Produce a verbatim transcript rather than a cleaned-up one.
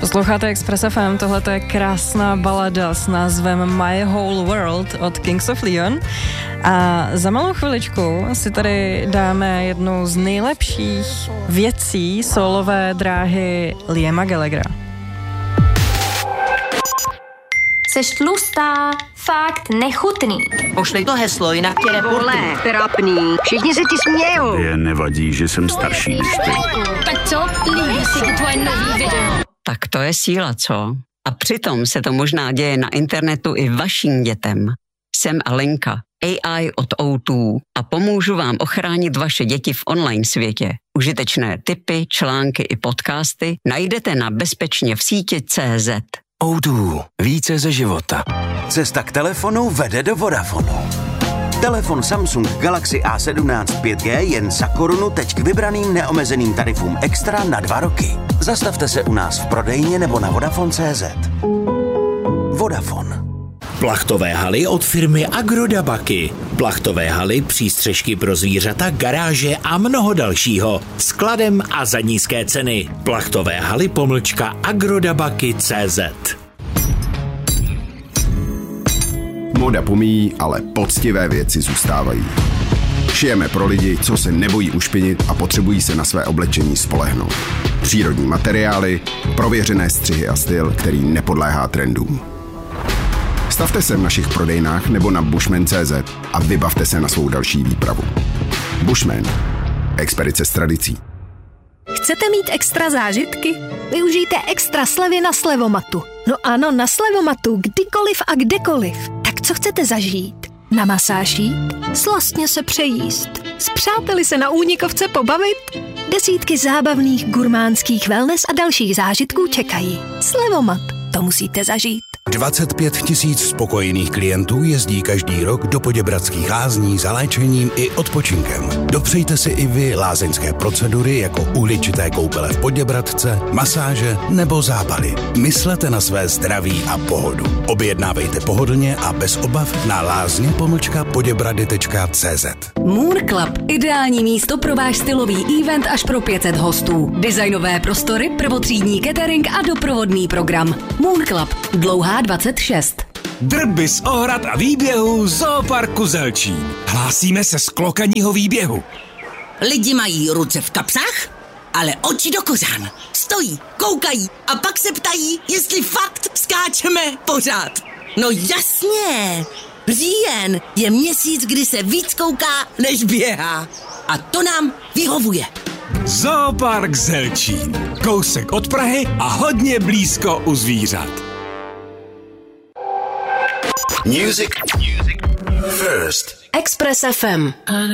Posloucháte Express F M, tohle je krásná balada s názvem My Whole World od Kings of Leon. A za malou chviličku si tady dáme jednu z nejlepších věcí solové dráhy Liama Gallaghera. Seš tlustá, fakt nechutný. Pošlej to heslo, jinak tě reportuju. Trapný, všichni se ti smějou. Je nevadí, že jsem starší než ty. Tak co? Líbí se ti tvoje nový video. Tak to je síla, co? A přitom se to možná děje na internetu i vašim dětem. Jsem Alenka, A I od O dva a pomůžu vám ochránit vaše děti v online světě. Užitečné tipy, články i podcasty najdete na bezpečně v síti tečka cé zet. O dva. Více ze života. Cesta k telefonu vede do Vodafonu. Telefon Samsung Galaxy A sedmnáct pět G jen za korunu teď k vybraným neomezeným tarifům extra na dva roky. Zastavte se u nás v prodejně nebo na Vodafone tečka cé zet. Vodafone. Plachtové haly od firmy Agrodabaky. Plachtové haly, přístřežky pro zvířata, garáže a mnoho dalšího. Skladem a za nízké ceny. Plachtové haly pomlčka agrodabaky tečka cé zet. Móda pomíjí, ale poctivé věci zůstávají. Šijeme pro lidi, co se nebojí ušpinit a potřebují se na své oblečení spolehnout. Přírodní materiály, prověřené střihy a styl, který nepodléhá trendům. Stavte se v našich prodejnách nebo na bushman tečka cé zet a vybavte se na svou další výpravu. Bushman. Expedice s tradicí. Chcete mít extra zážitky? Využijte extra slevy na Slevomatu. No ano, na Slevomatu, kdykoliv a kdekoliv. Tak co chcete zažít? Na masáž jít? Slastně se přejíst? S přáteli se na únikovce pobavit? Desítky zábavných gurmánských wellness a dalších zážitků čekají. Slevomat. To musíte zažít. dvacet pět tisíc spokojených klientů jezdí každý rok do Poděbradských lázní za léčením i odpočinkem. Dopřejte si i vy lázeňské procedury jako uhličité koupele v Poděbradce, masáže nebo zábaly. Myslete na své zdraví a pohodu. Objednávejte pohodlně a bez obav na lázně pomlčka poděbrady tečka cé zet. Moon Club. Ideální místo pro váš stylový event až pro pět set hostů. Designové prostory, prvotřídní catering a doprovodný program. Moon Club. Dlouhá dvacet šest. Drby z ohrad a výběhu Zooparku Zelčín. Hlásíme se z klokaního výběhu. Lidi mají ruce v kapsách, ale oči do kořán. Stojí, koukají a pak se ptají, jestli fakt skáčeme pořád. No jasně, říjen je měsíc, kdy se víc kouká, než běhá. A to nám vyhovuje. Zoopark Zelčín. Kousek od Prahy a hodně blízko u zvířat. Music. Music. First. Express F M.